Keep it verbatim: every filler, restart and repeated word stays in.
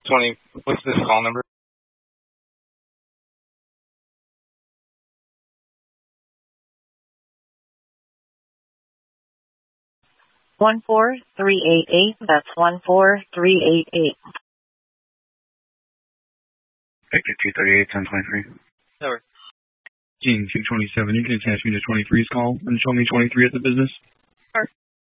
twenty, what's this call number? one four three eight eight. That's one four three eight eight. Victor two thirty-eight, ten twenty-three. Over. King two twenty-seven, you can attach me to twenty-three's call and show me twenty-three at the business.